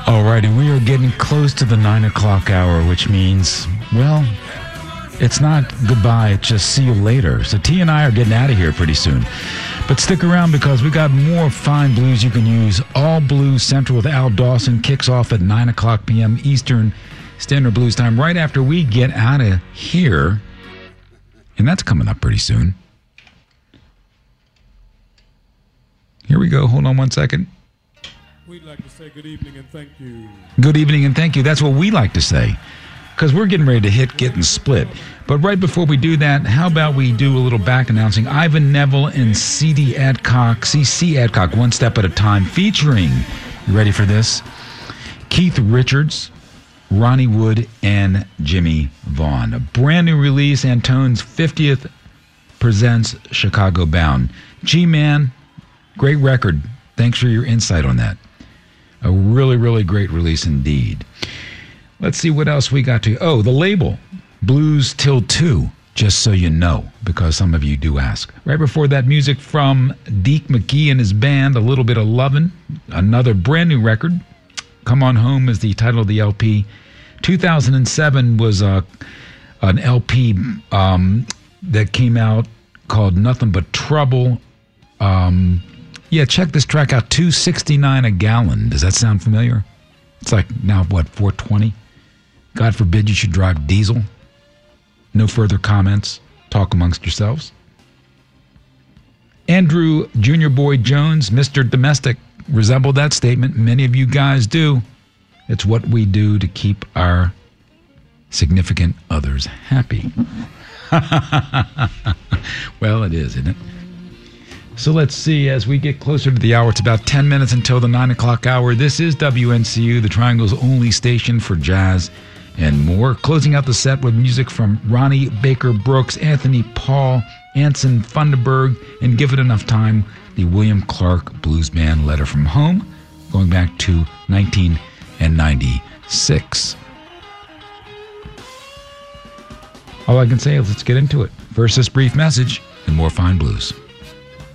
All right, and we are getting close to the 9 o'clock hour, which means, well, it's not goodbye, it's just see you later. So T and I are getting out of here pretty soon. But stick around because we got more fine blues you can use. All Blues Central with Al Dawson kicks off at 9 o'clock p.m. Eastern Standard Blues Time right after we get out of here. And that's coming up pretty soon. Here we go. Hold on one second. We'd like to say good evening and thank you. Good evening and thank you. That's what we like to say. Because we're getting ready to hit Getting Split. But right before we do that, how about we do a little back announcing? Ivan Neville and CC Adcock, One Step at a Time, featuring, you ready for this? Keith Richards, Ronnie Wood, and Jimmy Vaughn. A brand new release, Antone's 50th presents Chicago Bound. G-Man, great record. Thanks for your insight on that. A really, really great release indeed. Let's see what else we got to. Oh, the label, Blues Till 2, just so you know, because some of you do ask. Right before that, music from Deke McGee and his band, A Little Bit of Lovin', another brand new record. Come On Home is the title of the LP. 2007 was an LP that came out called Nothing But Trouble. Yeah, check this track out, $2.69 a gallon. Does that sound familiar? It's like now, what, $4.20? God forbid you should drive diesel. No further comments. Talk amongst yourselves. Andrew Junior Boy Jones, Mr. Domestic, resembled that statement. Many of you guys do. It's what we do to keep our significant others happy. Well, it is, isn't it? So let's see, as we get closer to the hour, it's about 10 minutes until the 9 o'clock hour. This is WNCU, the Triangle's only station for jazz and more. Closing out the set with music from Ronnie Baker Brooks, Anthony Paul, Anson Funderburg, and give it enough time, the William Clark Blues Band Letter from Home, going back to 1996. All I can say is let's get into it. First, this brief message and more fine blues.